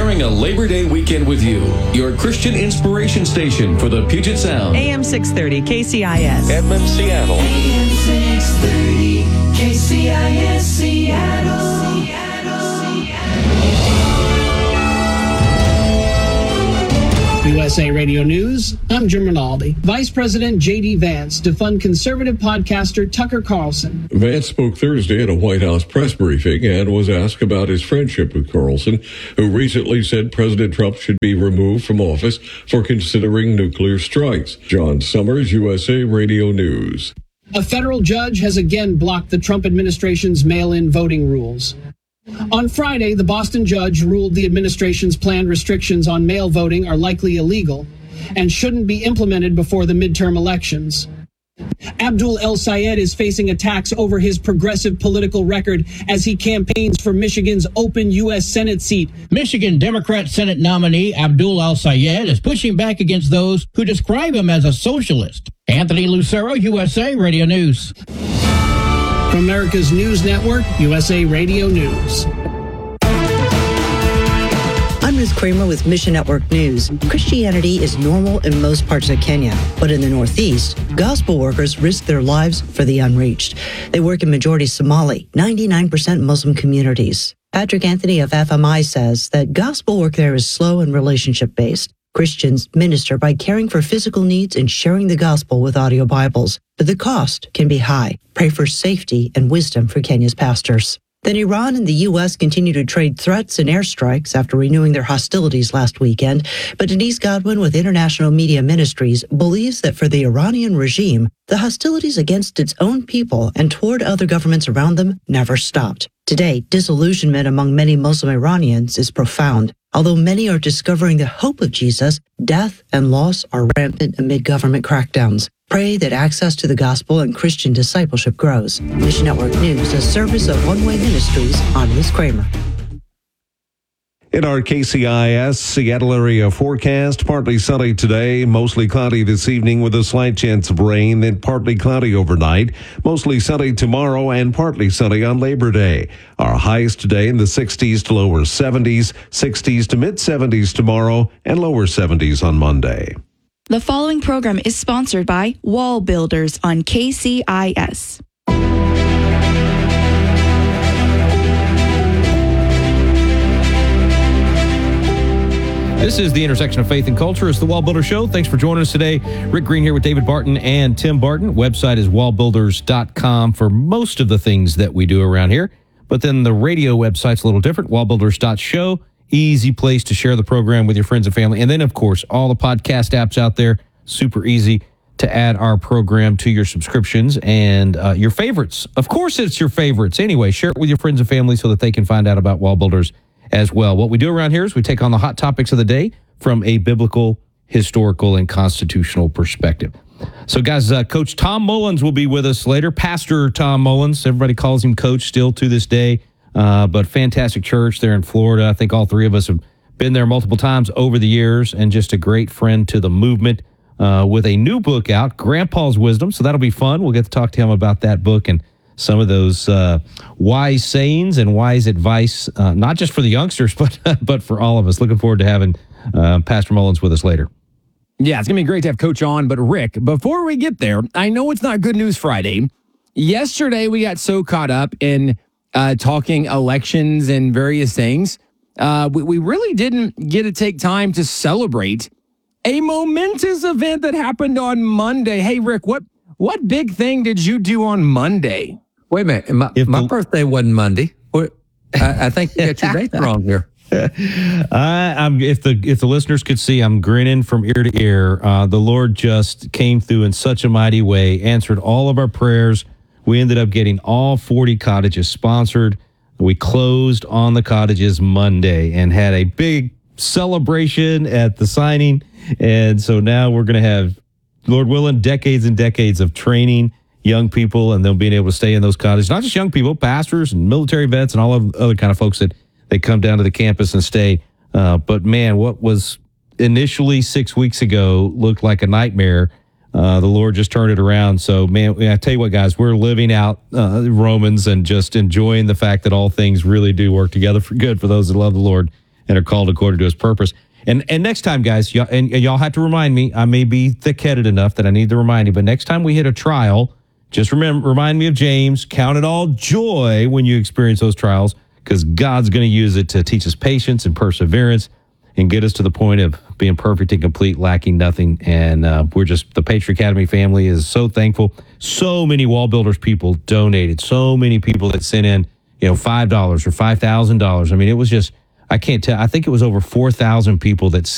sharing a Labor Day weekend with you. Your Christian inspiration station for the Puget Sound. AM 630 KCIS. Edmond, Seattle. AM 630 KCIS, Seattle. USA Radio News, I'm Jim Rinaldi. Vice President J.D. Vance to fund conservative podcaster Tucker Carlson. Vance spoke Thursday at a White House press briefing and was asked about his friendship with Carlson, who recently said President Trump should be removed from office for considering nuclear strikes. John Summers, USA Radio News. A federal judge has again blocked the Trump administration's mail-in voting rules. On Friday, the Boston judge ruled the administration's planned restrictions on mail voting are likely illegal and shouldn't be implemented before the midterm elections. Abdul El Sayed is facing attacks over his progressive political record as he campaigns for Michigan's open U.S. Senate seat. Michigan Democrat Senate nominee Abdul El Sayed is pushing back against those who describe him as a socialist. Anthony Lucero, USA Radio News. From America's News Network, USA Radio News. I'm Ruth Kramer with Mission Network News. Christianity is normal in most parts of Kenya, but in the Northeast, gospel workers risk their lives for the unreached. They work in majority Somali, 99% Muslim communities. Patrick Anthony of FMI says that gospel work there is slow and relationship-based. Christians minister by caring for physical needs and sharing the gospel with audio Bibles, but the cost can be high. Pray for safety and wisdom for Kenya's pastors. Then Iran and the U.S. continue to trade threats and airstrikes after renewing their hostilities last weekend. But Denise Godwin with International Media Ministries believes that for the Iranian regime, the hostilities against its own people and toward other governments around them never stopped. Today, disillusionment among many Muslim Iranians is profound. Although many are discovering the hope of Jesus, death and loss are rampant amid government crackdowns. Pray that access to the gospel and Christian discipleship grows. Mission Network News, a service of One Way Ministries. I'm Liz Kramer. In our KCIS Seattle area forecast, partly sunny today, mostly cloudy this evening with a slight chance of rain, then partly cloudy overnight, mostly sunny tomorrow and partly sunny on Labor Day. Our highs today in the 60s to lower 70s, 60s to mid 70s tomorrow, and lower 70s on Monday. The following program is sponsored by Wall Builders on KCIS. This is the intersection of faith and culture. It's the Wall Builder Show. Thanks for joining us today. Rick Green here with David Barton and Tim Barton. Website is wallbuilders.com for most of the things that we do around here. But then the radio website's a little different, wallbuilders.show. Easy place to share the program with your friends and family. And then, of course, all the podcast apps out there. Super easy to add our program to your subscriptions and your favorites. Of course, it's your favorites. Anyway, share it with your friends and family so that they can find out about Wall Builders as well. What we do around here is we take on the hot topics of the day from a biblical, historical, and constitutional perspective. So, guys, Coach Tom Mullins will be with us later. Pastor Tom Mullins. Everybody calls him Coach still to this day. But fantastic church there in Florida. I think all three of us have been there multiple times over the years, and just a great friend to the movement with a new book out, Grandpa's Wisdom. So that'll be fun. We'll get to talk to him about that book and some of those wise sayings and wise advice, not just for the youngsters, but for all of us. Looking forward to having Pastor Mullins with us later. Yeah, it's going to be great to have Coach on. But Rick, before we get there, I know it's not Good News Friday. Yesterday, we got so caught up in talking elections and various things. We really didn't get to take time to celebrate a momentous event that happened on Monday. Hey, Rick, what big thing did you do on Monday? Wait a minute. My birthday wasn't Monday. I think you got your date wrong here. If the listeners could see, I'm grinning from ear to ear. The Lord just came through in such a mighty way, answered all of our prayers. We ended up getting all 40 cottages sponsored. We closed on the cottages Monday and had a big celebration at the signing. And so now we're going to have, Lord willing, decades and decades of training young people, and them being able to stay in those cottages. Not just young people, pastors and military vets and all of other kind of folks that they come down to the campus and stay. But man, what was initially 6 weeks ago looked like a nightmare. The Lord just turned it around. So, man, I tell you what, guys, we're living out Romans and just enjoying the fact that all things really do work together for good for those that love the Lord and are called according to his purpose. And next time, guys, y'all have to remind me. I may be thick-headed enough that I need to remind you, but next time we hit a trial, just remind me of James. Count it all joy when you experience those trials, because God's going to use it to teach us patience and perseverance and get us to the point of being perfect and complete, lacking nothing. And the Patriot Academy family is so thankful. So many Wall Builders people donated. So many people that sent in, $5 or $5,000. I mean, it was just, I can't tell. I think it was over 4,000 people that